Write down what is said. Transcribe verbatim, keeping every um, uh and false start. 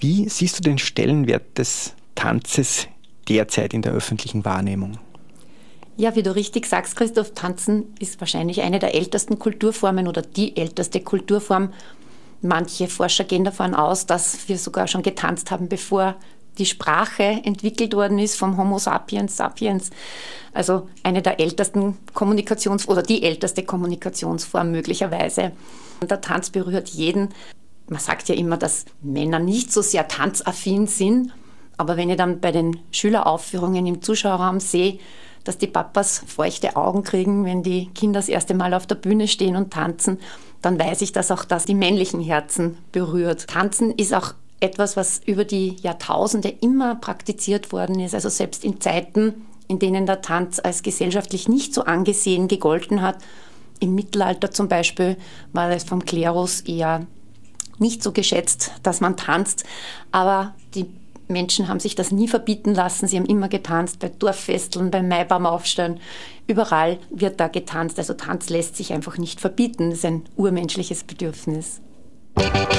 Wie siehst du den Stellenwert des Tanzes derzeit in der öffentlichen Wahrnehmung? Ja, wie du richtig sagst, Christoph, Tanzen ist wahrscheinlich eine der ältesten Kulturformen oder die älteste Kulturform. Manche Forscher gehen davon aus, dass wir sogar schon getanzt haben, bevor die Sprache entwickelt worden ist vom Homo sapiens sapiens. Also eine der ältesten Kommunikations- oder die älteste Kommunikationsform möglicherweise. Und der Tanz berührt jeden. Man sagt ja immer, dass Männer nicht so sehr tanzaffin sind. Aber wenn ich dann bei den Schüleraufführungen im Zuschauerraum sehe, dass die Papas feuchte Augen kriegen, wenn die Kinder das erste Mal auf der Bühne stehen und tanzen, dann weiß ich, dass auch das die männlichen Herzen berührt. Tanzen ist auch etwas, was über die Jahrtausende immer praktiziert worden ist. Also selbst in Zeiten, in denen der Tanz als gesellschaftlich nicht so angesehen gegolten hat. Im Mittelalter zum Beispiel war es vom Klerus eher nicht so geschätzt, dass man tanzt. Aber die Menschen haben sich das nie verbieten lassen. Sie haben immer getanzt, bei Dorffesteln, beim Maibaumaufstellen. Überall wird da getanzt. Also Tanz lässt sich einfach nicht verbieten. Das ist ein urmenschliches Bedürfnis.